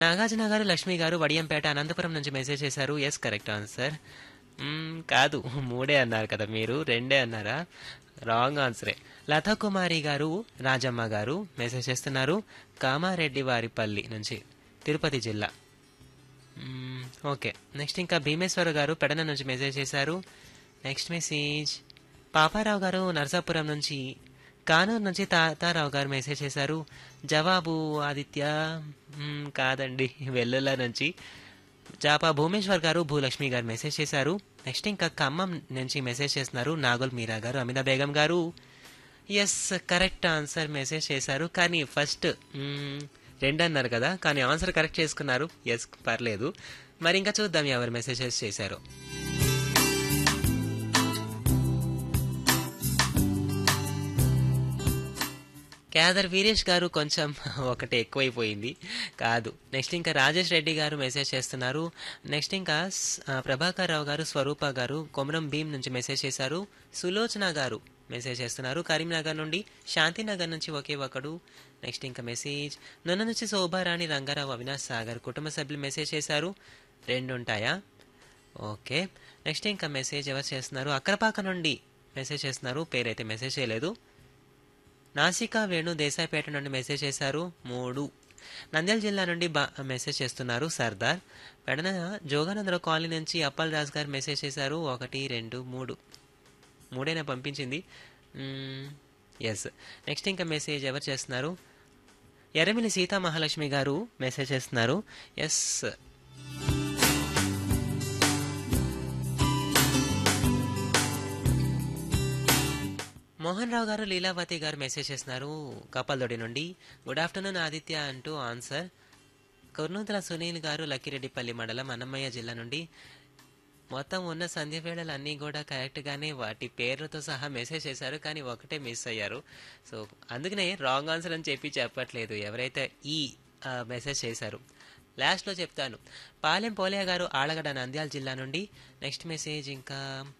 నాగార్జున గారు, లక్ష్మి గారు వడియంపేట అనంతపురం నుంచి మెసేజ్ చేశారు. Yes correct answer. కాదు, మూడే అన్నారు కదా మీరు, రెండే అన్నారా? రాంగ్ ఆన్సరే. లతా కుమారి గారు, రాజమ్మ గారు మెసేజ్ చేస్తున్నారు కామారెడ్డి వారిపల్లి నుంచి, తిరుపతి జిల్లా. ఓకే. నెక్స్ట్ ఇంకా భీమేశ్వర గారు పెడన నుంచి మెసేజ్ చేశారు. నెక్స్ట్ మెసేజ్ పాపారావు గారు నర్సాపురం నుంచి, కానూరు నుంచి తాతారావు గారు మెసేజ్ చేశారు. జవాబు ఆదిత్య కాదండి, వెల్లుల్లా నుంచి జాపా భూమేశ్వర్ గారు, భూలక్ష్మి గారు మెసేజ్ చేశారు. నెక్స్ట్ ఇంకా ఖమ్మం నుంచి మెసేజ్ చేస్తున్నారు నాగోల్ మీరా గారు, అమినా బేగం గారు. ఎస్ కరెక్ట్ ఆన్సర్ మెసేజ్ చేశారు. కానీ ఫస్ట్ రెండు అన్నారు కదా, కానీ ఆన్సర్ కరెక్ట్ చేసుకున్నారు. ఎస్ పర్లేదు. మరి ఇంకా చూద్దాం ఎవరు మెసేజెస్ చేశారో. కేదర్ వీరేష్ గారు కొంచెం ఒకటి ఎక్కువైపోయింది. కాదు. నెక్స్ట్ ఇంకా రాజేష్ రెడ్డి గారు మెసేజ్ చేస్తున్నారు. నెక్స్ట్ ఇంకా ప్రభాకర్ రావు గారు, స్వరూప గారు కొమరం భీం నుంచి మెసేజ్ చేశారు. సులోచన గారు మెసేజ్ చేస్తున్నారు కరీంనగర్ నుండి, శాంతినగర్ నుంచి ఒకే ఒకడు. నెక్స్ట్ ఇంకా మెసేజ్ నన్ను నుంచి శోభారాణి, రంగారావు, అవినాష్ సాగర్ కుటుంబ సభ్యులు మెసేజ్ చేశారు. రెండు ఉంటాయా? ఓకే. నెక్స్ట్ ఇంకా మెసేజ్ ఎవరు చేస్తున్నారు? అక్కరపాక నుండి మెసేజ్ చేస్తున్నారు, పేరైతే మెసేజ్ చేయలేదు. నాసికా వేణు దేశాయిపేట నుండి మెసేజ్ చేశారు. మూడు. నంద్యాల జిల్లా నుండి మెసేజ్ చేస్తున్నారు సర్దార్. పెడన జోగానందరావు కాలనీ నుంచి అప్పల్ రాజ్ గారు మెసేజ్ చేశారు. ఒకటి, రెండు, మూడు, మూడైనా పంపించింది. ఎస్. నెక్స్ట్ ఇంకా మెసేజ్ ఎవరు చేస్తున్నారు? ఎర్రమిల్లి సీతా మహాలక్ష్మి గారు మెసేజ్ చేస్తున్నారు. ఎస్. మోహన్ రావు గారు, లీలావతి గారు మెసేజ్ చేస్తున్నారు కపల్దొడి నుండి. గుడ్ ఆఫ్టర్నూన్ ఆదిత్య అంటూ ఆన్సర్. కుర్నూతల సునీల్ గారు, లక్కిరెడ్డిపల్లి మండలం, అన్నమయ్య జిల్లా నుండి. మొత్తం ఉన్న సంధ్య వేళలు అన్నీ కూడా కరెక్ట్గానే వాటి పేర్లతో సహా మెసేజ్ చేశారు, కానీ ఒకటే మిస్ అయ్యారు. సో అందుకనే రాంగ్ ఆన్సర్ అని చెప్పట్లేదు ఎవరైతే ఈ మెసేజ్ చేశారు. లాస్ట్లో చెప్తాను. పాలెం పోలయ్య గారు, ఆళ్ళగడ్డ, నంద్యాల జిల్లా నుండి. నెక్స్ట్ మెసేజ్ ఇంకా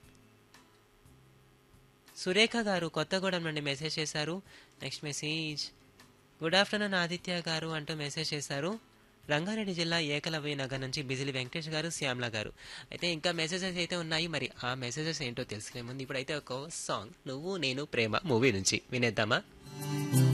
సురేఖ గారు కొత్తగూడెం నుండి మెసేజ్ చేశారు. Next message good afternoon Aditya గారు అంటూ మెసేజ్ చేశారు. రంగారెడ్డి జిల్లా ఏకలవ్య నగర్ నుంచి బిజిలి వెంకటేష్ గారు, శ్యామ్ల గారు. అయితే ఇంకా మెసేజెస్ అయితే ఉన్నాయి. మరి ఆ మెసేజెస్ ఏంటో తెలుసుకునే ముందు ఇప్పుడైతే ఒక సాంగ్ నువ్వు నేను ప్రేమ మూవీ నుంచి వినేద్దామా?